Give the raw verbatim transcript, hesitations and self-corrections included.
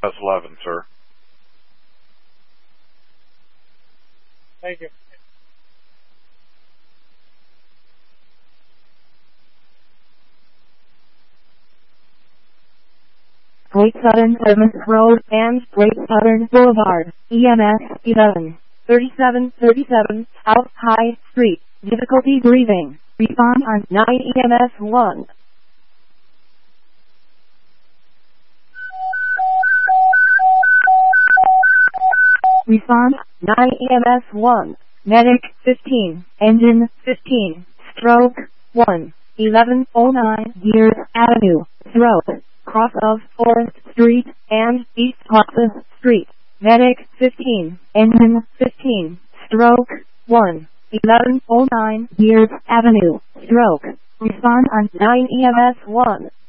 eleven, sir. Thank you. Great Southern Plymouth Road and Great Southern Boulevard, E M S eleven, thirty-seven thirty-seven, South High Street, difficulty breathing, respond on nine E M S one. Respond, nine E M S one, medic fifteen, engine fifteen, stroke one, eleven oh nine Gears Avenue, stroke. Cross of Forest Street and East Hudson Street. Medic fifteen, engine fifteen, stroke one, eleven oh nine Gears Avenue, stroke. Respond on nine E M S one.